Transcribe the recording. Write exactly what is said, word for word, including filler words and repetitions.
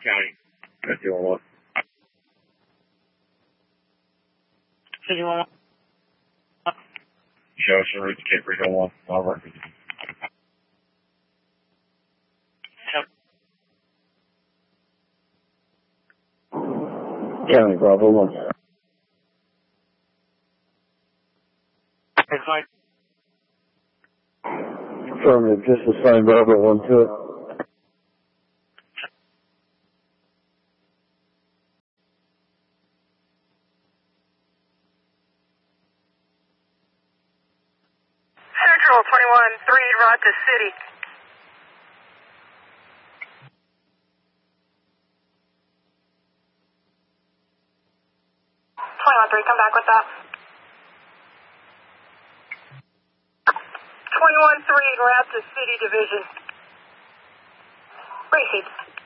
County. fifty-one. fifty-one. Show us your route to Cape Regional one. Over. County Bravo one. Affirmative, just assign Bravo one to it. Central twenty-one three, route to city. twenty-one three, come back with that. twenty-one three, route to city division. Receive.